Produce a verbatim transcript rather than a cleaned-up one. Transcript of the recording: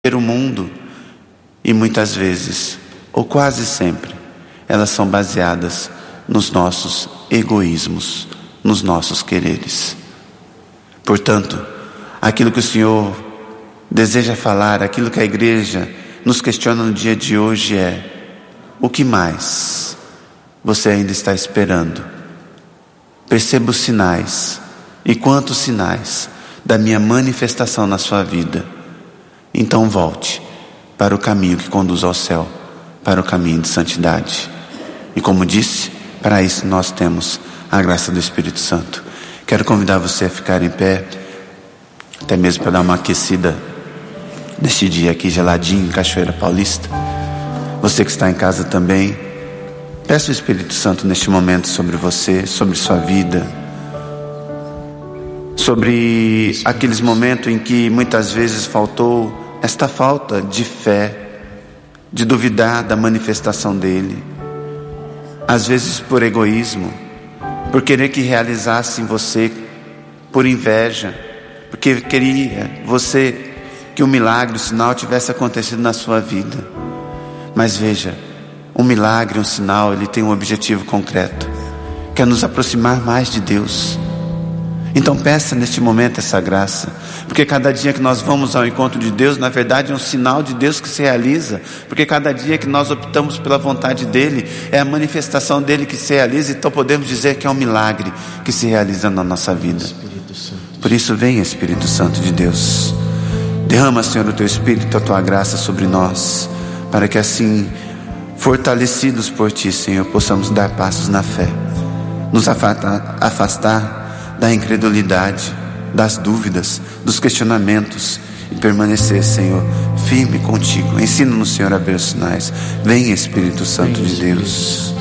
o mundo, e muitas vezes, ou quase sempre, elas são baseadas nos nossos egoísmos, nos nossos quereres. Portanto, aquilo que o Senhor deseja falar, aquilo que a igreja nos questiona no dia de hoje é: o que mais você ainda está esperando? Perceba os sinais, e quantos sinais da minha manifestação na sua vida. Então volte para o caminho que conduz ao céu, para o caminho de santidade. E como disse, para isso nós temos a graça do Espírito Santo. Quero convidar você a ficar em pé, até mesmo para dar uma aquecida neste dia aqui geladinho em Cachoeira Paulista. Você que está em casa também, peça o Espírito Santo neste momento sobre você, sobre sua vida, sobre aqueles momentos em que muitas vezes faltou esta falta de fé, de duvidar da manifestação dele, às vezes por egoísmo, por querer que realizasse em você, por inveja, porque queria você que o milagre, o sinal tivesse acontecido na sua vida. Mas veja, um milagre, um sinal, ele tem um objetivo concreto, que é nos aproximar mais de Deus. Então peça neste momento essa graça, porque cada dia que nós vamos ao encontro de Deus, na verdade é um sinal de Deus que se realiza, porque cada dia que nós optamos pela vontade dEle, é a manifestação dEle que se realiza. Então podemos dizer que é um milagre que se realiza na nossa vida. Por isso venha, Espírito Santo de Deus, derrama, Senhor, o Teu Espírito, a Tua graça sobre nós, para que assim, fortalecidos por Ti, Senhor, possamos dar passos na fé, nos afastar, afastar da incredulidade, das dúvidas, dos questionamentos, e permanecer, Senhor, firme contigo. Ensina-nos, Senhor, a ver os sinais. Venha, Espírito Santo de Deus.